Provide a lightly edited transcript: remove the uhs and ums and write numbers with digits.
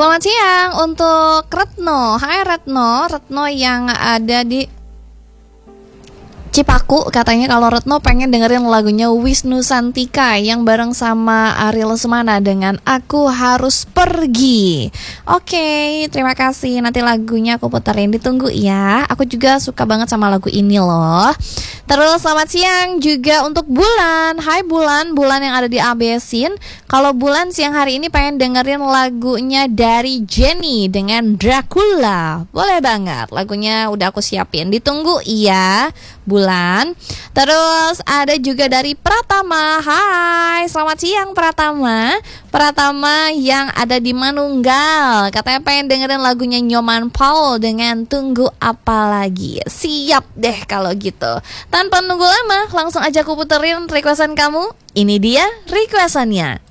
Selamat siang untuk Retno. Hai Retno, Retno yang ada di Cipaku. Katanya kalau Retno pengen dengerin lagunya Wisnu Santika yang bareng sama Ariel Semana dengan Aku Harus Pergi. Oke, terima kasih. Nanti lagunya aku puterin, ditunggu ya. Aku juga suka banget sama lagu ini loh. Terus selamat siang juga untuk Bulan. Hai Bulan, Bulan yang ada di Abesin. Kalau Bulan siang hari ini pengen dengerin lagunya dari Jenny dengan Dracula. Boleh banget, lagunya udah aku siapin. Ditunggu ya Bulan. Terus ada juga dari Pratama. Hai, selamat siang Pratama. Pratama yang ada di Manunggal. Katanya pengen dengerin lagunya Nyoman Paul dengan Tunggu Apa Lagi. Siap deh kalau gitu. Tanpa nunggu lama, langsung aja aku puterin requestan kamu. Ini dia requestannya.